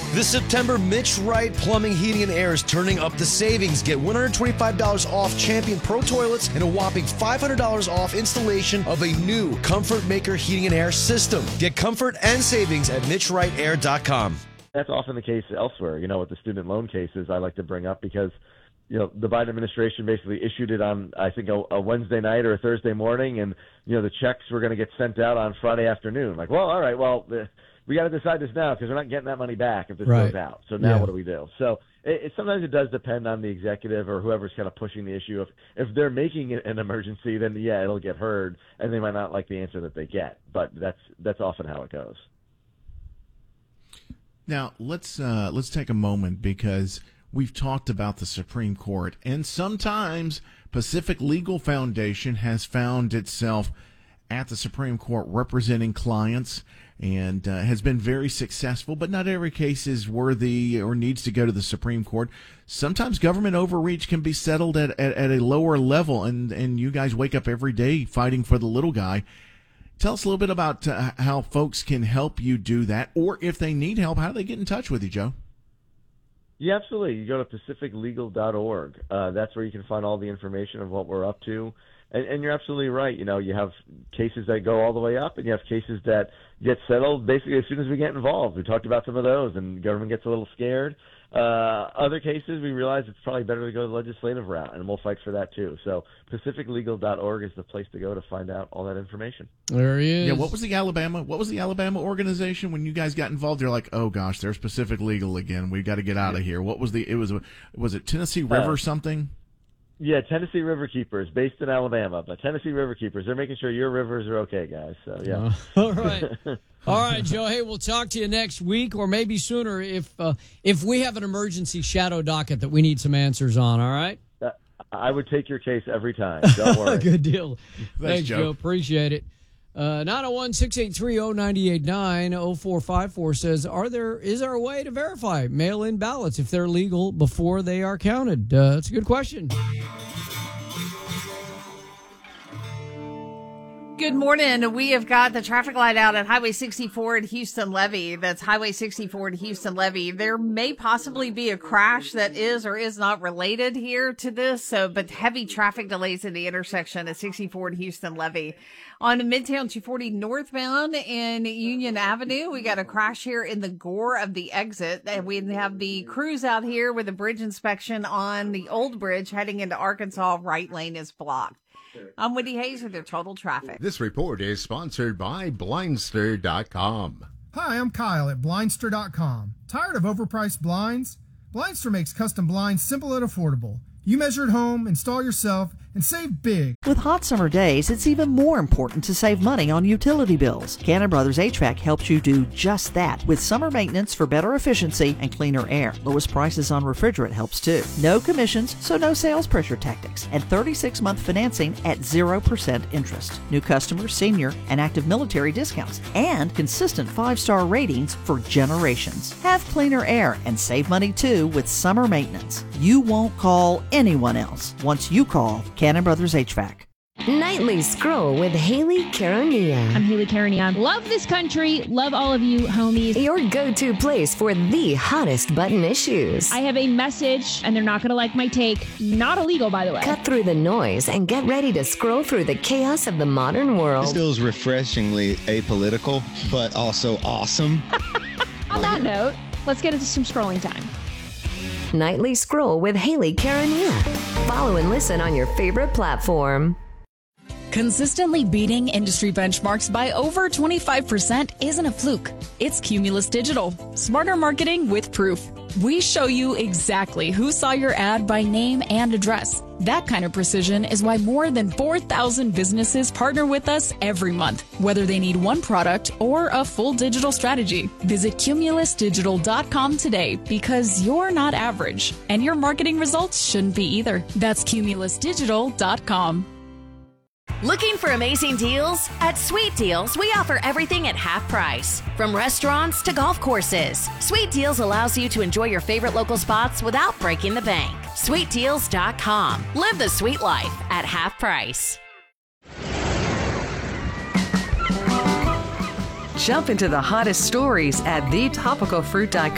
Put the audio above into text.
This September, Mitch Wright Plumbing, Heating, and Air is turning up the savings. Get $125 off Champion Pro Toilets and a whopping $500 off installation of a new Comfort Maker Heating and Air system. Get comfort and savings at MitchWrightAir.com. That's often the case elsewhere, with the student loan cases I like to bring up because, the Biden administration basically issued it on, I think, a Wednesday night or a Thursday morning, and, the checks were going to get sent out on Friday afternoon. Like, well, all right, we got to decide this now because we're not getting that money back if this goes out. So now what do we do? So sometimes it does depend on the executive or whoever's kind of pushing the issue. If they're making it an emergency, then, it'll get heard, and they might not like the answer that they get. But that's often how it goes. Now, let's take a moment because we've talked about the Supreme Court, and sometimes Pacific Legal Foundation has found itself at the Supreme Court representing clients and has been very successful, but not every case is worthy or needs to go to the Supreme Court. Sometimes government overreach can be settled at a lower level, and you guys wake up every day fighting for the little guy. Tell us a little bit about how folks can help you do that, or if they need help, how do they get in touch with you, Joe? Yeah, absolutely. You go to pacificlegal.org. That's where you can find all the information of what we're up to. And you're absolutely right. You have cases that go all the way up, and you have cases that get settled basically as soon as we get involved. We talked about some of those, and the government gets a little scared. Other cases, we realize it's probably better to go the legislative route, and we'll fight for that too. So pacificlegal.org is the place to go to find out all that information. There he is. Yeah, what was the Alabama organization when you guys got involved? You're like, oh gosh, there's Pacific Legal again. We've got to get out of here. What was was it Tennessee River something? Yeah, Tennessee River Keepers, based in Alabama, but Tennessee River Keepers. They're making sure your rivers are okay, guys. So, yeah. All right. All right, Joe. Hey, we'll talk to you next week or maybe sooner if we have an emergency shadow docket that we need some answers on, all right? I would take your case every time. Don't worry. Good deal. Thanks, Joe. Appreciate it. 901-683-0989 0454 says, is there a way to verify mail-in ballots if they're legal before they are counted? That's a good question. Good morning. We have got the traffic light out at Highway 64 at Houston Levee. That's Highway 64 at Houston Levee. There may possibly be a crash that is or is not related here to this, but heavy traffic delays in the intersection at 64 at Houston Levee. On Midtown 240 northbound in Union Avenue, we got a crash here in the gore of the exit. And we have the crews out here with a bridge inspection on the old bridge heading into Arkansas. Right lane is blocked. I'm Wendy Hayes with your Total Traffic. This report is sponsored by Blindster.com. Hi, I'm Kyle at Blindster.com. Tired of overpriced blinds? Blindster makes custom blinds simple and affordable. You measure at home, install yourself, and save big. With hot summer days, it's even more important to save money on utility bills. Cannon Brothers HVAC helps you do just that with summer maintenance for better efficiency and cleaner air. Lowest prices on refrigerant helps too. No commissions, so no sales pressure tactics. And 36-month financing at 0% interest. New customers, senior, and active military discounts. And consistent 5-star ratings for generations. Have cleaner air and save money too with summer maintenance. You won't call anyone else once you call Cannon Brothers HVAC. Nightly Scroll with Haley Karania. I'm Haley Karania. Love this country. Love all of you, homies. Your go-to place for the hottest button issues. I have a message, and they're not going to like my take. Not illegal, by the way. Cut through the noise and get ready to scroll through the chaos of the modern world. This feels refreshingly apolitical, but also awesome. On that note, let's get into some scrolling time. Nightly Scroll with Haley Karania. Follow and listen on your favorite platform. Consistently beating industry benchmarks by over 25% isn't a fluke. It's Cumulus Digital. Smarter marketing with proof. We show you exactly who saw your ad by name and address. That kind of precision is why more than 4,000 businesses partner with us every month, whether they need one product or a full digital strategy. Visit cumulusdigital.com today because you're not average, and your marketing results shouldn't be either. That's cumulusdigital.com. Looking for amazing deals? At Sweet Deals, we offer everything at half price. From restaurants to golf courses, Sweet Deals allows you to enjoy your favorite local spots without breaking the bank. SweetDeals.com. Live the sweet life at half price. Jump into the hottest stories at thetopicalfruit.com.